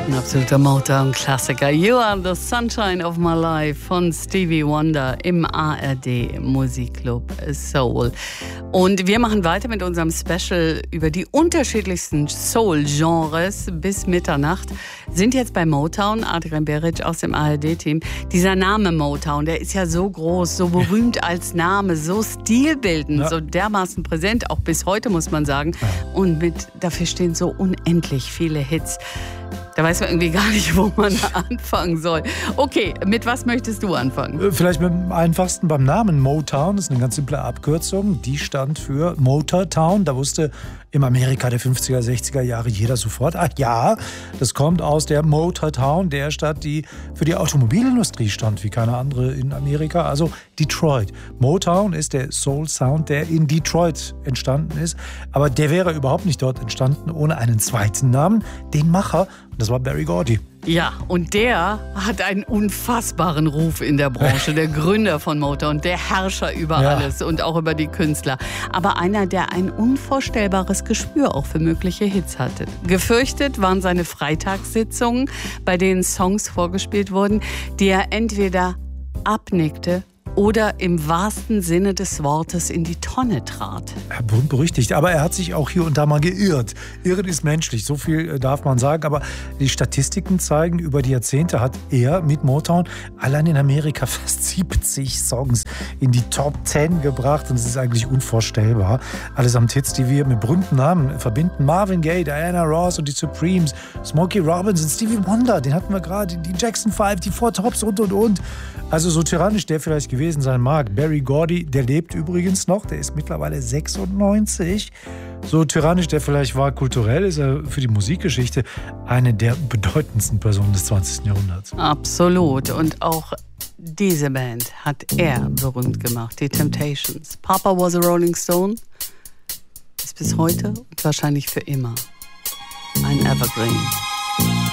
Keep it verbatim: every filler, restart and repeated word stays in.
Ein absoluter Motown-Klassiker. You are the sunshine of my life von Stevie Wonder im A R D Musikclub Soul. Und wir machen weiter mit unserem Special über die unterschiedlichsten Soul-Genres bis Mitternacht. Sind jetzt bei Motown, Adrian Beric aus dem A R D-Team. Dieser Name Motown, der ist ja so groß, so berühmt als Name, so stilbildend, ja. so dermaßen präsent, auch bis heute muss man sagen. Und mit, dafür stehen so unendlich viele Hits. Da weiß man irgendwie gar nicht, wo man anfangen soll. Okay, mit was möchtest du anfangen? Vielleicht mit dem einfachsten beim Namen Motown. Das ist eine ganz simple Abkürzung. Die stand für Motortown. Da wusste im Amerika der fünfziger, sechziger Jahre jeder sofort, ach ja, das kommt aus der Motortown, der Stadt, die für die Automobilindustrie stand, wie keine andere in Amerika, also Detroit. Motown ist der Soul-Sound, der in Detroit entstanden ist. Aber der wäre überhaupt nicht dort entstanden ohne einen zweiten Namen, den Macher. Das war Berry Gordy. Ja, und der hat einen unfassbaren Ruf in der Branche, der Gründer von Motown, der Herrscher über ja. alles und auch über die Künstler. Aber einer, der ein unvorstellbares Gespür auch für mögliche Hits hatte. Gefürchtet waren seine Freitagssitzungen, bei denen Songs vorgespielt wurden, die er entweder abnickte oder im wahrsten Sinne des Wortes in die Tonne trat. Ja, berüchtigt, aber er hat sich auch hier und da mal geirrt. Irren ist menschlich, so viel darf man sagen. Aber die Statistiken zeigen, über die Jahrzehnte hat er mit Motown allein in Amerika fast siebzig Songs in die Top zehn gebracht. Und es ist eigentlich unvorstellbar. Allesamt Hits, die wir mit berühmten Namen verbinden. Marvin Gaye, Diana Ross und die Supremes, Smokey Robinson, Stevie Wonder, den hatten wir gerade, die Jackson Five, die Four Tops und, und, und. Also so tyrannisch der vielleicht gewesen sein mag. Berry Gordy, der lebt übrigens noch, der ist mittlerweile sechsundneunzig. So tyrannisch der vielleicht war, kulturell ist er für die Musikgeschichte eine der bedeutendsten Personen des zwanzigsten Jahrhunderts. Absolut. Und auch diese Band hat er berühmt gemacht, die Temptations. Papa was a Rolling Stone ist bis heute und wahrscheinlich für immer ein Evergreen.